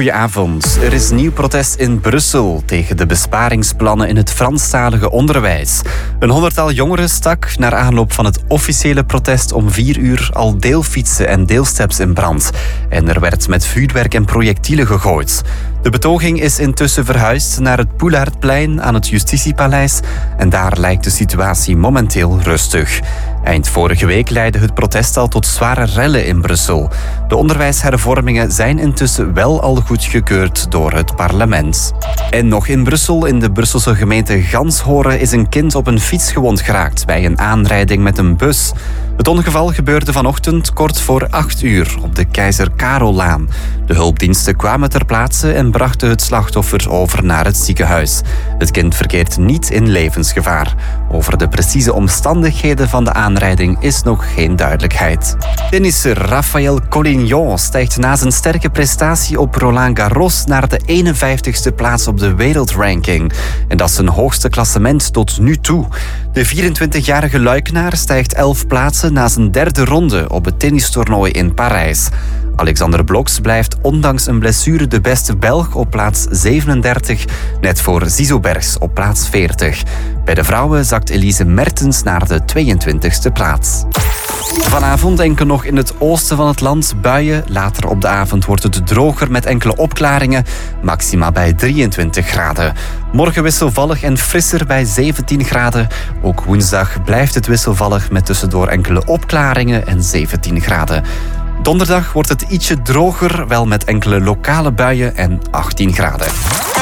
Goedenavond. Er is nieuw protest in Brussel tegen de besparingsplannen in het Franstalige onderwijs. Een 100-tal jongeren stak naar aanloop van het officiële protest om 4 uur al deelfietsen en deelsteps in brand. En er werd met vuurwerk en projectielen gegooid. De betoging is intussen verhuisd naar het Poelaertplein aan het Justitiepaleis en daar lijkt de situatie momenteel rustig. Eind vorige week leidde het protest al tot zware rellen in Brussel. De onderwijshervormingen zijn intussen wel al goedgekeurd door het parlement. En nog in Brussel, in de Brusselse gemeente Ganshoren, is een kind op een fiets gewond geraakt bij een aanrijding met een bus. Het ongeval gebeurde vanochtend kort voor 8 uur op de Keizer Karollaan. De hulpdiensten kwamen ter plaatse en brachten het slachtoffer over naar het ziekenhuis. Het kind verkeert niet in levensgevaar. Over de precieze omstandigheden van de aanrijding is nog geen duidelijkheid. Tennisser Rafael Collignon stijgt na zijn sterke prestatie op Roland Garros naar de 51ste plaats op de wereldranking. En dat is zijn hoogste klassement tot nu toe. De 24-jarige Luikenaar stijgt 11 plaatsen na zijn 3e ronde op het tennistoernooi in Parijs. Alexander Bloks blijft ondanks een blessure de beste Belg op plaats 37, net voor Zizou Bergs op plaats 40. Bij de vrouwen zakt Elise Mertens naar de 22e plaats. Vanavond enkel nog in het oosten van het land buien. Later op de avond wordt het droger met enkele opklaringen. Maxima bij 23 graden. Morgen wisselvallig en frisser bij 17 graden. Ook woensdag blijft het wisselvallig met tussendoor enkele opklaringen en 17 graden. Donderdag wordt het ietsje droger, wel met enkele lokale buien en 18 graden.